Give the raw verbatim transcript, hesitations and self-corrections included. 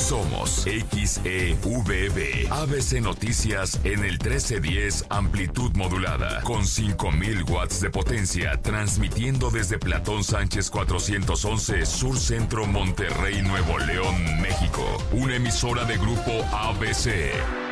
Somos X E V B, A B C Noticias en el trece diez amplitud modulada, con cinco mil watts de potencia, transmitiendo desde Platón Sánchez cuatrocientos once, Sur Centro, Monterrey, Nuevo León, México. Una emisora de Grupo A B C.